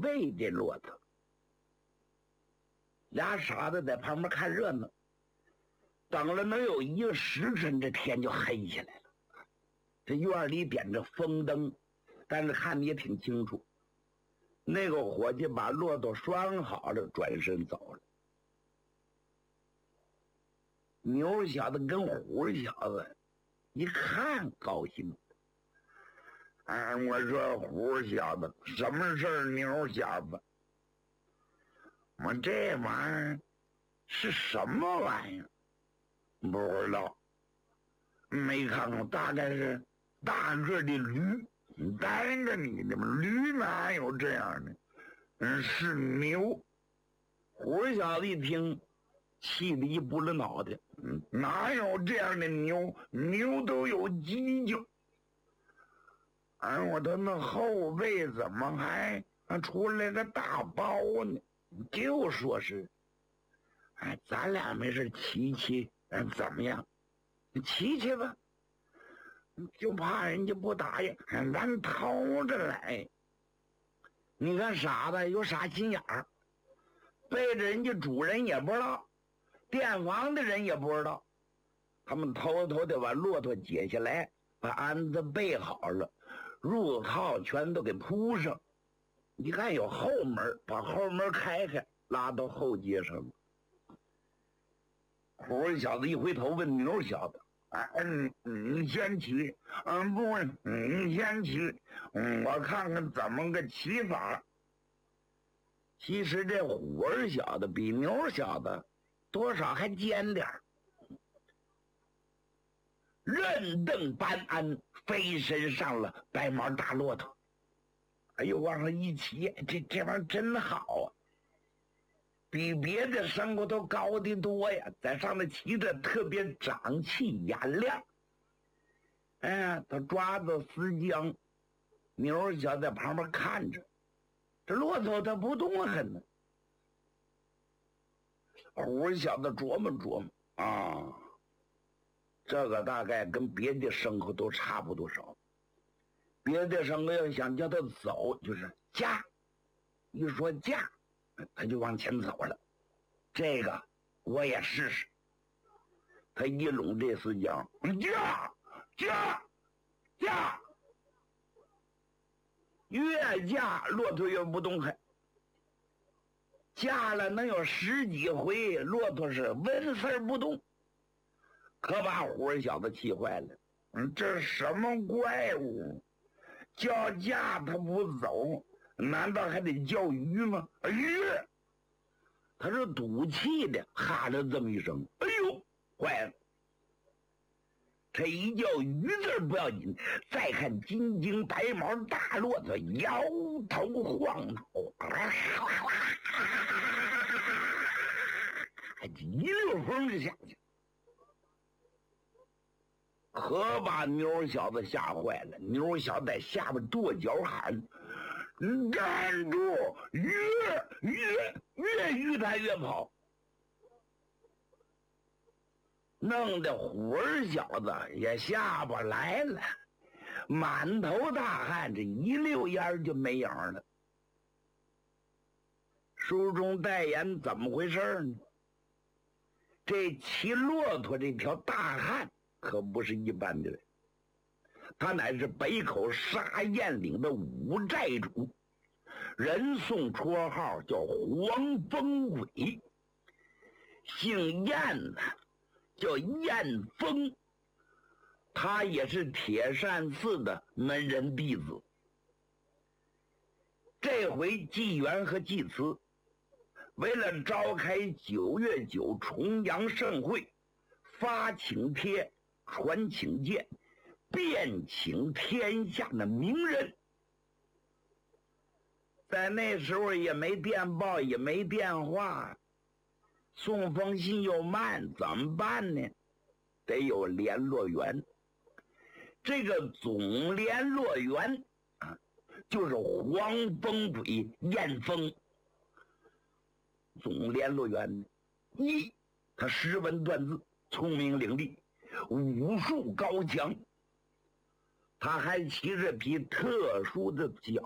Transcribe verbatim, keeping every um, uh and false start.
背这骆驼。俩傻子在旁边看热闹，等了能有一个时辰，这天就黑下来了。这院里点着风灯，但是看的也挺清楚。那个伙计把骆驼拴好了，转身走了。牛小子跟虎小子一看高兴，哎，我说虎小子，什么事儿？牛小子，我这玩意儿是什么玩意儿？不知道，没看过，大概是大个的驴。你呆着你的吗？驴哪有这样的？嗯，是牛。虎小子一听，气得一拨了脑袋。嗯，哪有这样的牛？牛都有犄角。哎，我他妈后背怎么还出来个大包呢？就说是，哎，咱俩没事骑骑，嗯，怎么样？骑骑吧。就怕人家不答应，咱偷着来。你看傻子有傻心眼儿，背着人家主人也不知道，店房的人也不知道，他们偷偷的把骆驼解下来，把鞍子备好了，入套全都给铺上。你看有后门，把后门开开，拉到后街上。虎小子一回头问牛小子，嗯，你先骑，嗯，不，你先骑，嗯，我看看怎么个骑法。其实这虎儿小子比牛小子多少还尖点儿，任蹬搬鞍，飞身上了白毛大骆驼。哎呦，往上一骑，这这玩意儿真好啊，比别的牲口都高的多呀，在上面骑着特别长气眼亮。哎呀，他抓着丝缰，牛小在旁边看着，这骆驼他不动弹呢。虎小子琢磨琢磨啊，这个大概跟别的牲口都差不多少。别的牲口要想叫他走，就是驾，一说驾，他就往前走了。这个我也试试。他一拢这丝缰，驾驾驾，越驾骆驼越不动弹。驾了能有十几回，骆驼是纹丝不动，可把虎小子气坏了。嗯，这什么怪物？叫驾他不走，难道还得叫鱼吗？哎呀，他是赌气的，哈了这么一声，哎呦，坏了！这一叫鱼字不要紧，再看金睛白毛大骆驼摇头晃脑，一溜风就下去，可把牛小子吓坏了。牛小子在下面跺脚喊：“站住！越越越越他越跑！”弄得虎儿小子也下不来了，满头大汗，这一溜烟就没影了。书中代言怎么回事呢？这骑骆驼这条大汉可不是一般的人，他乃是北口沙堰岭的五寨主，人送绰号叫黄风鬼，姓燕呐，叫燕风，他也是铁扇寺的门人弟子。这回纪元和祭慈为了召开九月九重阳盛会，发请帖、传请柬，遍请天下的名人。在那时候也没电报，也没电话，送封信又慢，怎么办呢？得有联络员。这个总联络员啊，就是黄风鬼燕风。总联络员一，他识文断字，聪明伶俐，武术高强，他还骑着匹特殊的脚